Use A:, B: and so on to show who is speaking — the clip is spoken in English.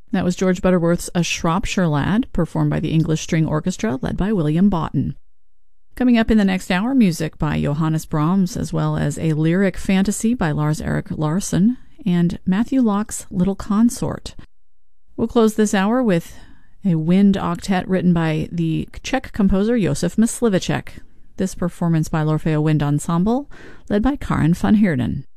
A: That was George Butterworth's A Shropshire Lad, performed by the English String Orchestra, led by William Boughton. Coming up in the next hour, music by Johannes Brahms, as well as a lyric fantasy by Lars-Erik Larsson, and Matthew Locke's Little Consort. We'll close this hour with a wind octet written by the Czech composer Josef Mysliveček. This performance by l'Orfeo Wind Ensemble, led by Karin van Heerden.